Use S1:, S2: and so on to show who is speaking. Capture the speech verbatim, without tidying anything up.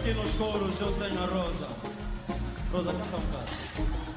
S1: aqui nos coros eu tenho a Rosa. Rosa, canta um bocado.